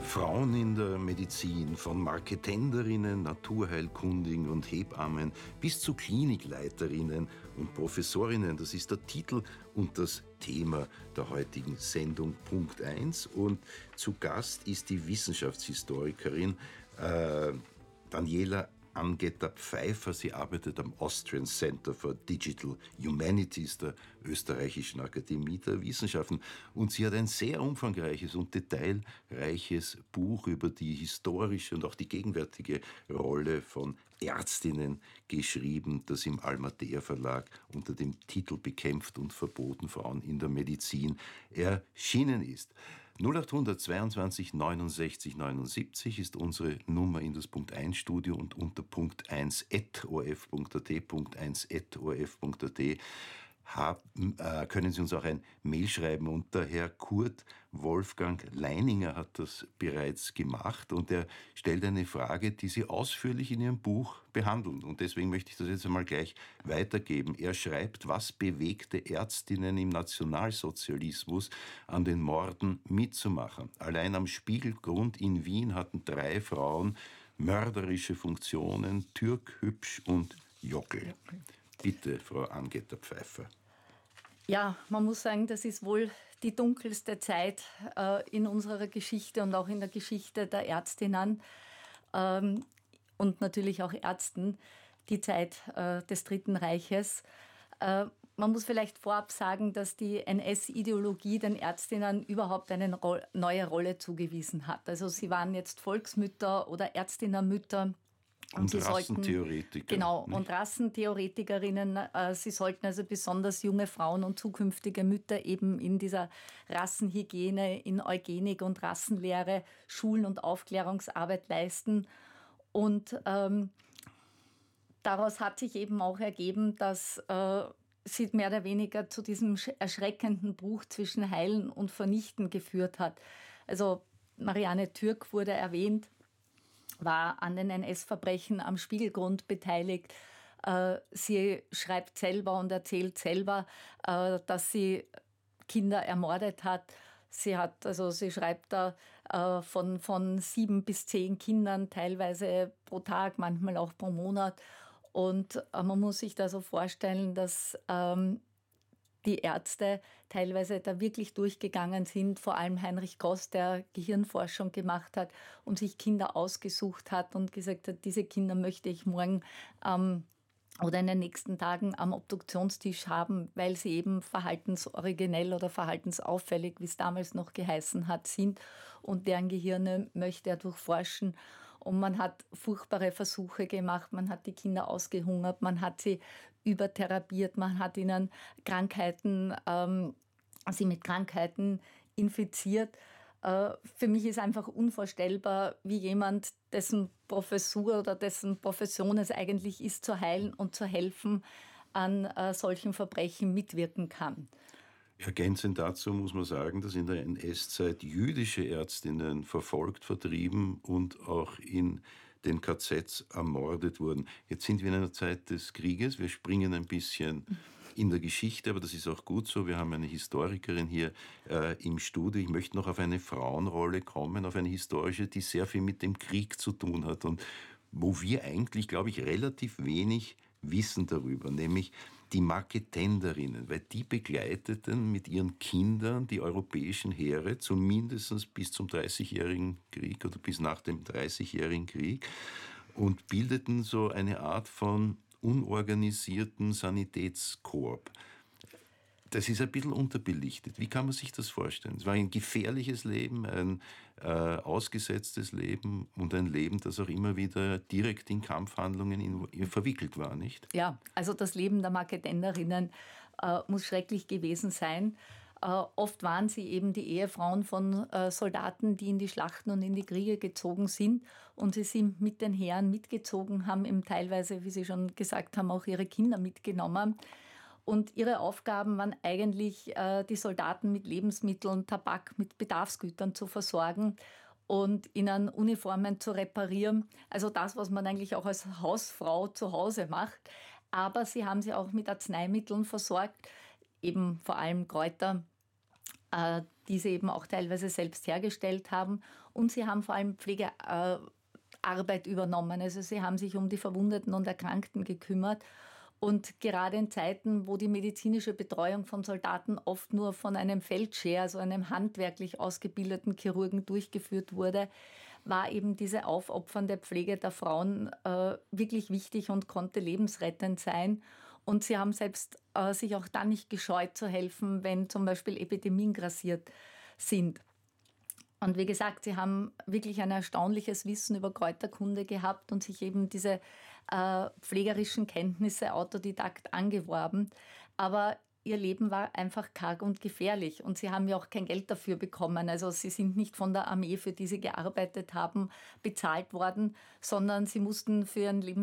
Frauen in der Medizin, von Marketenderinnen, Naturheilkundigen und Hebammen bis zu Klinikleiterinnen und Professorinnen. Das ist der Titel und das Thema der heutigen Sendung Punkt 1. Und zu Gast ist die Wissenschaftshistorikerin Daniela Amgetter-Pfeiffer. Sie arbeitet am Austrian Center for Digital Humanities der Österreichischen Akademie der Wissenschaften. Und sie hat ein sehr umfangreiches und detailreiches Buch über die historische und auch die gegenwärtige Rolle von Ärztinnen geschrieben, das im Almatea Verlag unter dem Titel Bekämpft und verboten Frauen in der Medizin erschienen ist. 0800 22 69 79 ist unsere Nummer in das Punkt 1 Studio und unter Punkt 1@orf.at, Punkt 1@orf.at können Sie uns auch ein Mail schreiben. Und der Herr Kurt Wolfgang Leininger hat das bereits gemacht und er stellt eine Frage, die Sie ausführlich in Ihrem Buch behandeln. Und deswegen möchte ich das jetzt einmal gleich weitergeben. Er schreibt, was bewegte Ärztinnen im Nationalsozialismus an den Morden mitzumachen? Allein am Spiegelgrund in Wien hatten 3 Frauen mörderische Funktionen, Türk, Hübsch und Jockel. Bitte, Frau Amgetter-Pfeiffer. Ja, man muss sagen, das ist wohl die dunkelste Zeit in unserer Geschichte und auch in der Geschichte der Ärztinnen und natürlich auch Ärzten, die Zeit des Dritten Reiches. Man muss vielleicht vorab sagen, dass die NS-Ideologie den Ärztinnen überhaupt eine neue Rolle zugewiesen hat. Also sie waren jetzt Volksmütter oder Ärztinnenmütter. Und Rassentheoretiker. Genau, nicht? Und Rassentheoretikerinnen. Sie sollten also besonders junge Frauen und zukünftige Mütter eben in dieser Rassenhygiene, in Eugenik und Rassenlehre Schulen- und Aufklärungsarbeit leisten. Und daraus hat sich eben auch ergeben, dass sie mehr oder weniger zu diesem erschreckenden Bruch zwischen Heilen und Vernichten geführt hat. Also Marianne Türk wurde erwähnt, war an den NS-Verbrechen am Spiegelgrund beteiligt. Sie schreibt selber und erzählt selber, dass sie Kinder ermordet hat. Sie schreibt da von 7 bis 10 Kindern, teilweise pro Tag, manchmal auch pro Monat. Und man muss sich da so vorstellen, dass die Ärzte teilweise da wirklich durchgegangen sind, vor allem Heinrich Goss, der Gehirnforschung gemacht hat und sich Kinder ausgesucht hat und gesagt hat, diese Kinder möchte ich morgen oder in den nächsten Tagen am Obduktionstisch haben, weil sie eben verhaltensoriginell oder verhaltensauffällig, wie es damals noch geheißen hat, sind und deren Gehirne möchte er durchforschen. Und man hat furchtbare Versuche gemacht, man hat die Kinder ausgehungert, man hat sie übertherapiert, man hat ihnen sie mit Krankheiten infiziert. Für mich ist einfach unvorstellbar, wie jemand, dessen Professur oder dessen Profession es eigentlich ist, zu heilen und zu helfen, an solchen Verbrechen mitwirken kann. Ergänzend dazu muss man sagen, dass in der NS-Zeit jüdische Ärztinnen verfolgt, vertrieben und auch in den KZs ermordet wurden. Jetzt sind wir in einer Zeit des Krieges. Wir springen ein bisschen in der Geschichte, aber das ist auch gut so. Wir haben eine Historikerin hier im Studio. Ich möchte noch auf eine Frauenrolle kommen, auf eine historische, die sehr viel mit dem Krieg zu tun hat und wo wir eigentlich, glaube ich, relativ wenig wissen darüber, nämlich die Marketenderinnen, weil die begleiteten mit ihren Kindern die europäischen Heere zumindest bis zum 30-jährigen Krieg oder bis nach dem 30-jährigen Krieg und bildeten so eine Art von unorganisierten Sanitätskorps. Das ist ein bisschen unterbelichtet. Wie kann man sich das vorstellen? Es war ein gefährliches Leben, ein ausgesetztes Leben und ein Leben, das auch immer wieder direkt in Kampfhandlungen verwickelt war, nicht? Ja, also das Leben der Marketenderinnen muss schrecklich gewesen sein. Oft waren sie eben die Ehefrauen von Soldaten, die in die Schlachten und in die Kriege gezogen sind. Und sie sind mit den Heeren mitgezogen, haben eben teilweise, wie Sie schon gesagt haben, auch ihre Kinder mitgenommen. Und ihre Aufgaben waren eigentlich, die Soldaten mit Lebensmitteln, Tabak, mit Bedarfsgütern zu versorgen und ihnen Uniformen zu reparieren. Also das, was man eigentlich auch als Hausfrau zu Hause macht. Aber sie haben sie auch mit Arzneimitteln versorgt, eben vor allem Kräuter, diese eben auch teilweise selbst hergestellt haben. Und sie haben vor allem Pflegearbeit übernommen. Also sie haben sich um die Verwundeten und Erkrankten gekümmert. Und gerade in Zeiten, wo die medizinische Betreuung von Soldaten oft nur von einem Feldscheer, also einem handwerklich ausgebildeten Chirurgen durchgeführt wurde, war eben diese aufopfernde Pflege der Frauen wirklich wichtig und konnte lebensrettend sein. Und sie haben selbst sich auch dann nicht gescheut zu helfen, wenn zum Beispiel Epidemien grassiert sind. Und wie gesagt, sie haben wirklich ein erstaunliches Wissen über Kräuterkunde gehabt und sich eben diese pflegerischen Kenntnisse autodidakt angeworben. Aber ihr Leben war einfach karg und gefährlich und sie haben ja auch kein Geld dafür bekommen. Also sie sind nicht von der Armee, für die sie gearbeitet haben, bezahlt worden, sondern sie mussten für ihren